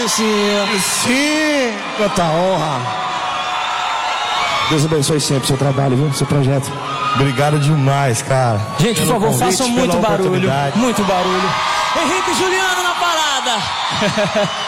sim. Sim, quanta honra. Deus abençoe sempre o seu trabalho, viu? Seu projeto. Obrigado demais, cara. Gente, por favor, façam muito barulho. Muito Muito barulho. Henrique e Juliano na parada.